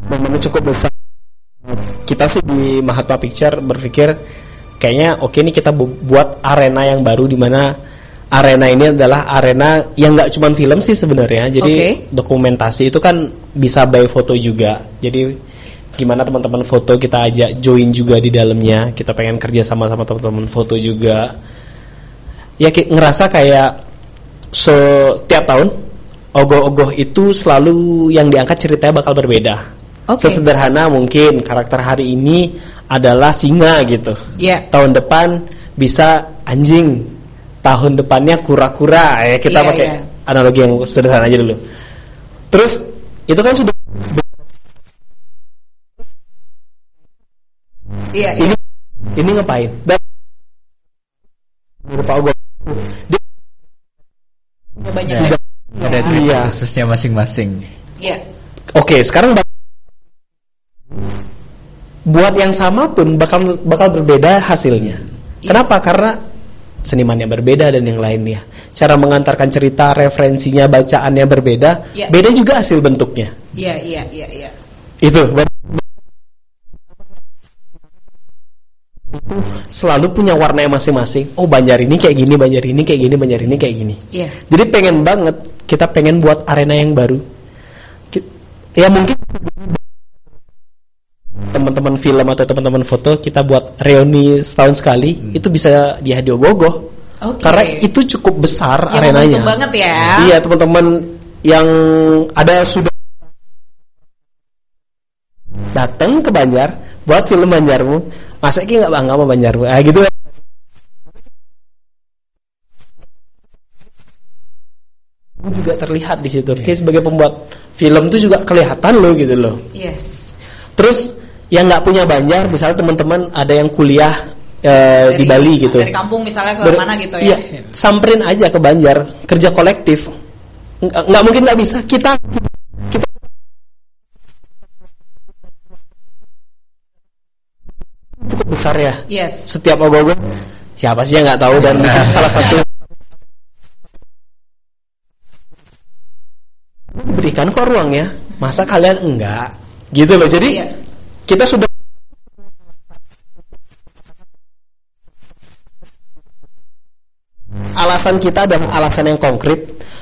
momennya cukup besar. Kita sih di Mahatma Picture berpikir kayaknya oke nih kita buat arena yang baru, di mana arena ini adalah arena yang nggak cuma film sih sebenarnya. Jadi dokumentasi itu kan bisa by foto juga. Jadi gimana teman-teman foto kita ajak join juga di dalamnya. Kita pengen kerja sama teman-teman foto juga. Ya ngerasa kayak setiap tahun ogoh-ogoh itu selalu yang diangkat ceritanya bakal berbeda. Sesederhana mungkin karakter hari ini adalah singa gitu. Tahun depan bisa anjing. Tahun depannya kura-kura. Kita pakai analogi yang sederhana aja dulu. Terus itu kan sudah ini ngapain? Dan Pak Ogo banyak ada cerita khususnya masing-masing. Oke, sekarang buat yang sama pun bakal berbeda hasilnya. Kenapa? Karena senimannya berbeda dan yang lainnya. Cara mengantarkan cerita, referensinya, bacaannya berbeda. Beda juga hasil bentuknya. Itu selalu punya warnanya masing-masing. Oh, Banjar ini kayak gini, Banjar ini kayak gini, Banjar ini kayak gini. Jadi pengen banget, kita pengen buat arena yang baru. Ya mungkin teman-teman film atau teman-teman foto kita buat reuni setahun sekali, itu bisa di Hadi Ogoh. Karena itu cukup besar arenanya. Banget ya. Iya, teman-teman yang ada sudah datang ke Banjar buat film Banjarmu. Masa ki nggak bangga sama Banjarmu? Gitu. Juga terlihat di situ. Kayak sebagai pembuat film tuh juga kelihatan loh gitu loh. Terus yang nggak punya Banjar, misalnya teman-teman ada yang kuliah di Bali gitu. Dari kampung misalnya ke mana gitu ya. Samperin aja ke Banjar, kerja kolektif. Nggak mungkin nggak bisa. Kita cukup besar ya. Setiap ogoh-ogoh siapa sih yang nggak tahu, dan salah satu berikan kok ruangnya. Masa kalian enggak? Gitu loh. Jadi kita sudah alasan kita dan alasan yang konkret.